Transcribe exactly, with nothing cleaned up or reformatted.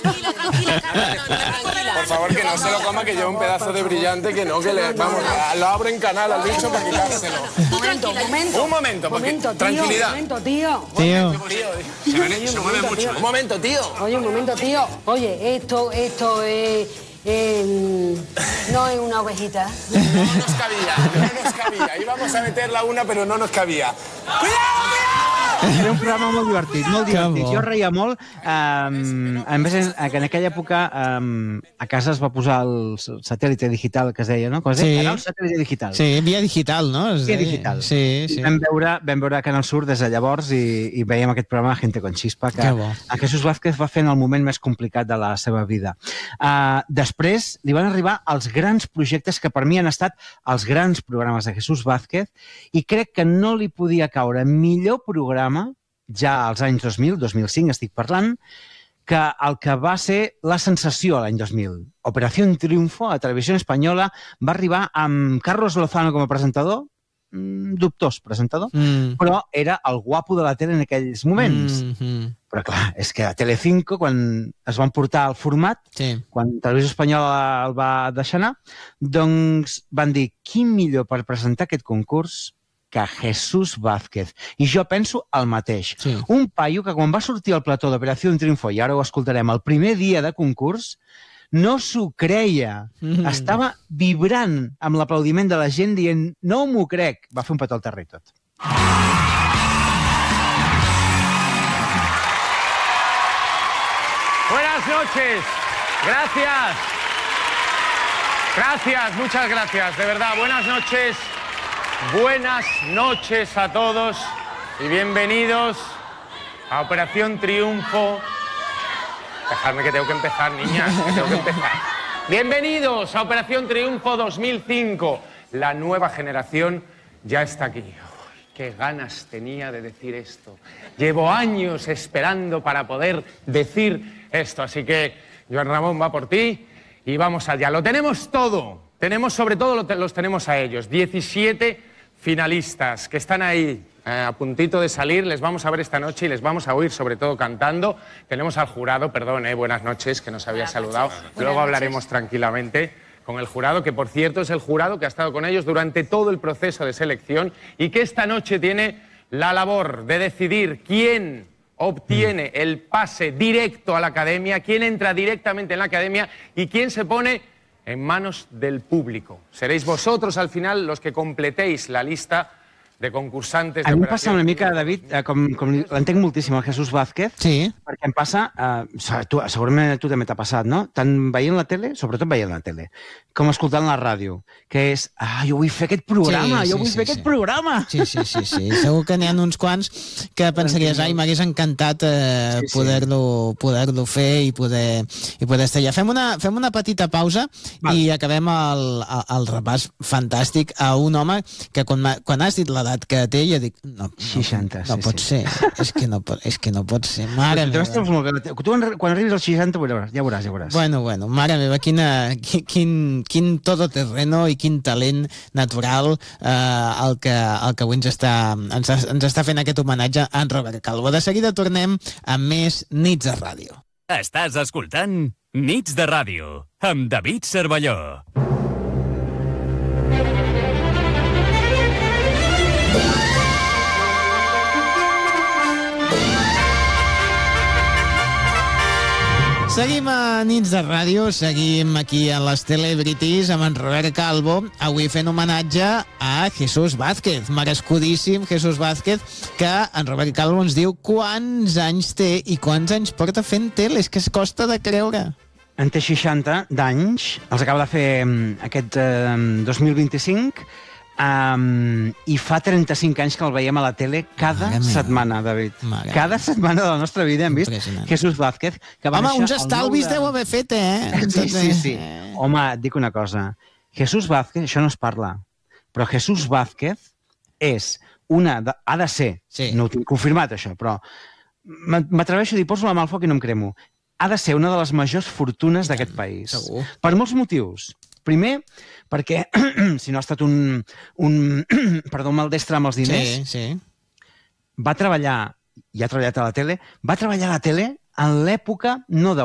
Tranquila, tranquila, tranquila. Por favor, que no se lo coma, que lleva un pedazo de brillante, que no, que le... Vamos, lo abro en canal al bicho para quitárselo. Momento, momento. Un momento, porque... Momento, tío, tranquilidad. Un momento, tío. Tío. Se, ven- se mueve mucho. Un momento, tío. Oye, un momento, tío. Oye, esto, esto es... eh, no es una ovejita. No nos cabía, no nos cabía. Íbamos a meterla una, pero no nos cabía. ¡Cuidado, cuidado! Era un programa molt divertit, molt Que divertit. bo. Jo reia molt. Um, a més, en, en aquella època um, a casa es va posar el satèl·lit digital, que es deia, no? Com es deia? Sí. Era el satèl·lit digital. Sí, via digital, no? Es Via deia. digital. Sí, sí. I Vam veure, vam veure Canal Sur des de llavors i, i veiem aquest programa Gente con Chispa, que Que bo. a Jesús Vázquez va fer en el moment més complicat de la seva vida. Uh, després li van arribar els grans projectes que per mi han estat els grans programes de Jesús Vázquez i crec que no li podia caure millor programa, ja als anys dos mil, dos mil cinc estic parlant, que el que va ser la sensació l'any dos mil. Operació Triunfo, a Televisió Espanyola, va arribar amb Carlos Lozano com a presentador, mm, dubtós presentador, Mm. però era el guapo de la tele en aquells moments. Mm -hmm. Però clar, és que a Telecinco, quan es van portar el format, Sí. quan Televisió Espanyola el va deixar anar, doncs van dir, qui millor per presentar aquest concurs que Jesús Vázquez. I jo penso el mateix. Sí. Un paio que quan va sortir al plató d'Operació Triunfo, i ara ho escoltarem, el primer dia de concurs, no s'ho creia. Mm. Estava vibrant amb l'aplaudiment de la gent dient, no m'ho crec. Va fer un petó al terra i tot. Buenas noches. Gracias. Gracias, muchas gracias. De verdad, buenas noches. Buenas noches a todos y bienvenidos a Operación Triunfo. Dejadme que tengo que empezar, niñas, que tengo que empezar. Bienvenidos a Operación Triunfo dos mil cinco. La nueva generación ya está aquí. Uy, qué ganas tenía de decir esto. Llevo años esperando para poder decir esto. Así que, Joan Ramón, va por ti y vamos allá. Lo tenemos todo. Tenemos, sobre todo, lo te- los tenemos a ellos. diecisiete finalistas que están ahí eh, a puntito de salir. Les vamos a ver esta noche y les vamos a oír, sobre todo, cantando. Tenemos al jurado, perdón, eh, buenas noches, que nos había saludado. Luego hablaremos tranquilamente con el jurado, que por cierto es el jurado que ha estado con ellos durante todo el proceso de selección y que esta noche tiene la labor de decidir quién obtiene el pase directo a la academia, quién entra directamente en la academia y quién se pone en manos del público. Seréis vosotros al final los que completéis la lista de concursantes de A mi em Operació passa una mica, David, eh, com, com li- l'entenc moltíssim, el Jesús Vázquez, Sí. perquè em passa, eh, sa- tu, segurament a tu també t'ha passat, no? Tant veient la tele, sobretot veient la tele, com escoltant la ràdio, que és, ah, jo vull fer aquest programa, Sí, jo sí, vull sí, fer sí. aquest programa. Sí, sí, sí, sí. Segur que n'hi ha uns quants que pensaries, ai, m'hagués encantat eh, Sí, sí. poder-lo poder-lo fer i poder, i poder estar allà. Fem una, fem una petita pausa Val. i acabem el, el, el repàs fantàstic a un home que quan, m'ha- quan has dit l'edat que té, jo dic, no, no, seixanta, no sí, pot sí. ser, és que no pot, és que no pot ser, mare Tu meva. estàs molt bé. Tu, en- quan arribis als seixanta, veuràs, ja veuràs, ja veuràs. Bueno, bueno, mare meva, quina, quin, quin, quin todoterreno i quin talent natural eh, el, que, el que avui ens està, ens, ens està fent aquest homenatge a en Robert Calvo. De seguida tornem amb més Nits de Ràdio. Estàs escoltant Nits de Ràdio amb David Cervelló. Seguim a Nits de Ràdio, seguim aquí a les Celebrities amb en Robert Calvo, avui fent homenatge a Jesús Vázquez, merescudíssim Jesús Vázquez, que en Robert Calvo ens diu quants anys té i quants anys porta fent tele, és que es costa de creure. En té seixanta d'anys, els acaba de fer mm, aquest eh, dos mil vint-i-cinc, um, i fa trenta-cinc anys que el veiem a la tele cada Mare meva. setmana, David. Mare Cada setmana de la nostra vida hem vist Impressionant. Jesús Vázquez, que va Home, néixer uns el estalvis nou de- deu haver fet, eh? Sí, sí, sí. Eh. Home, et dic una cosa. Jesús Vázquez, això no es parla, però Jesús Vázquez és una... De, ha de ser, Sí. no ho tinc confirmat això, però m'a- m'atreveixo a dir, poso la mà al foc i no em cremo, ha de ser una de les majors fortunes d'aquest país. segur. Per molts motius. Primer, perquè si no ha estat un, un perdó, un maldestre amb els diners, Sí, sí. va treballar, i ha treballat a la tele, va treballar a la tele en l'època no de